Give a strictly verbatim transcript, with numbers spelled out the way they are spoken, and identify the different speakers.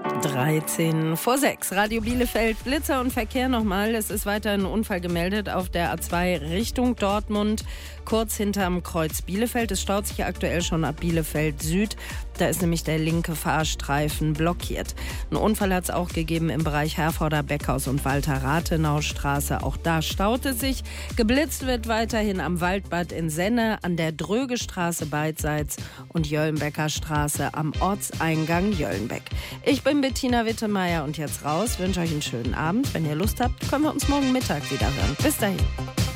Speaker 1: dreizehn vor sechs. Radio Bielefeld, Blitzer und Verkehr nochmal. Es ist weiter ein Unfall gemeldet auf der A zwei Richtung Dortmund, kurz hinterm Kreuz Bielefeld. Es staut sich aktuell schon ab Bielefeld Süd. Da ist nämlich der linke Fahrstreifen blockiert. Ein Unfall hat es auch gegeben im Bereich Herforder Beckhaus und Walter-Rathenau-Straße. Auch da staut es sich. Geblitzt wird weiterhin am Waldbad in Senne, an der Drögestraße beidseits und Jöllenbecker Straße am Ortseingang Jöllenbeck. Ich bin Bettina Wittemeier und jetzt raus. Wünsche euch einen schönen Abend. Wenn ihr Lust habt, können wir uns morgen Mittag wieder hören. Bis dahin.